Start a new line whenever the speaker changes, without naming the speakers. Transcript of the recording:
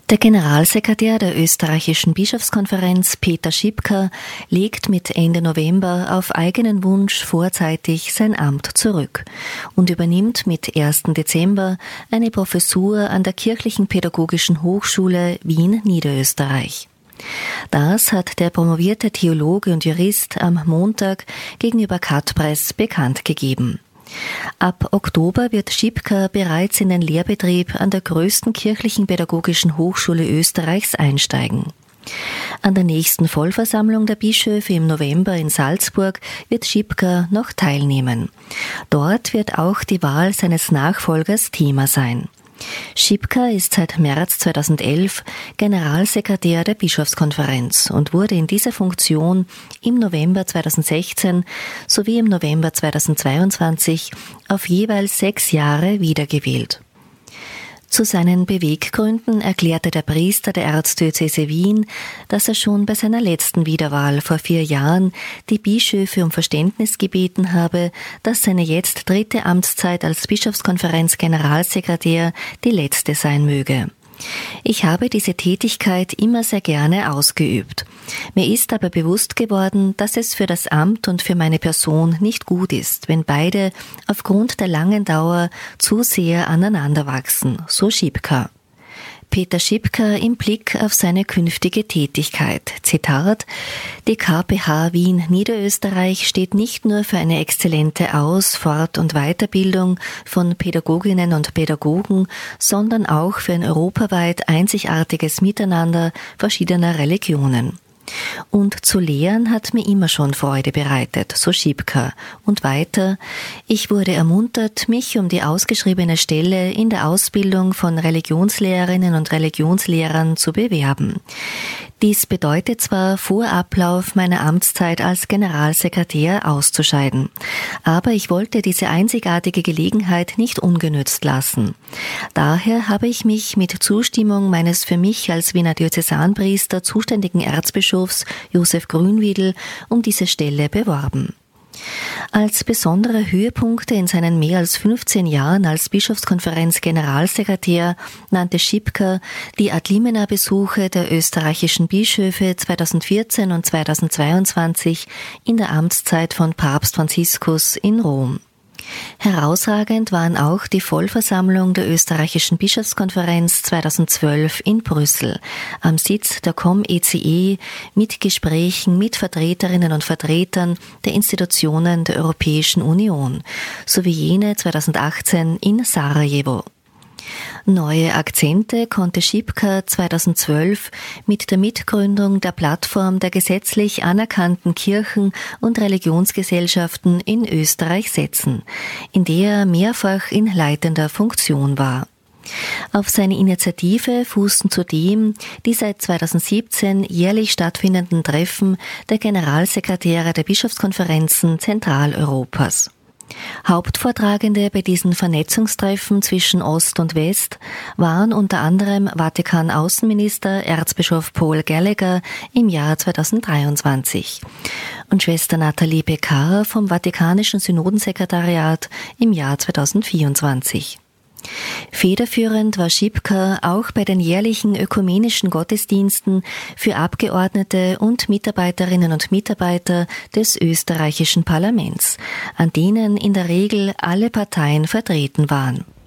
Der Generalsekretär der österreichischen Bischofskonferenz, Peter Schipka, legt mit Ende November auf eigenen Wunsch vorzeitig sein Amt zurück und übernimmt mit 1. Dezember eine Professur an der Kirchlichen Pädagogischen Hochschule Wien, Niederösterreich. Das hat der promovierte Theologe und Jurist am Montag gegenüber Cut-Press bekannt gegeben. Ab Oktober wird Schipka bereits in den Lehrbetrieb an der größten kirchlichen pädagogischen Hochschule Österreichs einsteigen. An der nächsten Vollversammlung der Bischöfe im November in Salzburg wird Schipka noch teilnehmen. Dort wird auch die Wahl seines Nachfolgers Thema sein. Schipka ist seit März 2011 Generalsekretär der Bischofskonferenz und wurde in dieser Funktion im November 2016 sowie im November 2022 auf jeweils 6 Jahre wiedergewählt. Zu seinen Beweggründen erklärte der Priester der Erzdiözese Wien, dass er schon bei seiner letzten Wiederwahl vor 4 Jahren die Bischöfe um Verständnis gebeten habe, dass seine jetzt 3. Amtszeit als Bischofskonferenz-Generalsekretär die letzte sein möge. Ich habe diese Tätigkeit immer sehr gerne ausgeübt. Mir ist aber bewusst geworden, dass es für das Amt und für meine Person nicht gut ist, wenn beide aufgrund der langen Dauer zu sehr aneinander wachsen, so Schipka. Peter Schipka im Blick auf seine künftige Tätigkeit. Zitat: Die KPH Wien Niederösterreich steht nicht nur für eine exzellente Aus-, Fort- und Weiterbildung von Pädagoginnen und Pädagogen, sondern auch für ein europaweit einzigartiges Miteinander verschiedener Religionen. Und zu lehren hat mir immer schon Freude bereitet, so Schipka. Und weiter: Ich wurde ermuntert, mich um die ausgeschriebene Stelle in der Ausbildung von Religionslehrerinnen und Religionslehrern zu bewerben. Dies bedeutet zwar, vor Ablauf meiner Amtszeit als Generalsekretär auszuscheiden, aber ich wollte diese einzigartige Gelegenheit nicht ungenützt lassen. Daher habe ich mich mit Zustimmung meines für mich als Wiener Diözesanpriester zuständigen Erzbischofs Josef Grünwiedl um diese Stelle beworben. Als besondere Höhepunkte in seinen mehr als 15 Jahren als Bischofskonferenz-Generalsekretär nannte Schipka die Ad Limina-Besuche der österreichischen Bischöfe 2014 und 2022 in der Amtszeit von Papst Franziskus in Rom. Herausragend waren auch die Vollversammlung der österreichischen Bischofskonferenz 2012 in Brüssel, am Sitz der COM-ECE mit Gesprächen mit Vertreterinnen und Vertretern der Institutionen der Europäischen Union, sowie jene 2018 in Sarajevo. Neue Akzente konnte Schipka 2012 mit der Mitgründung der Plattform der gesetzlich anerkannten Kirchen- und Religionsgesellschaften in Österreich setzen, in der er mehrfach in leitender Funktion war. Auf seine Initiative fußten zudem die seit 2017 jährlich stattfindenden Treffen der Generalsekretäre der Bischofskonferenzen Zentraleuropas. Hauptvortragende bei diesen Vernetzungstreffen zwischen Ost und West waren unter anderem Vatikan-Außenminister Erzbischof Paul Gallagher im Jahr 2023 und Schwester Nathalie Pekar vom Vatikanischen Synodensekretariat im Jahr 2024. Federführend war Schipka auch bei den jährlichen ökumenischen Gottesdiensten für Abgeordnete und Mitarbeiterinnen und Mitarbeiter des österreichischen Parlaments, an denen in der Regel alle Parteien vertreten waren.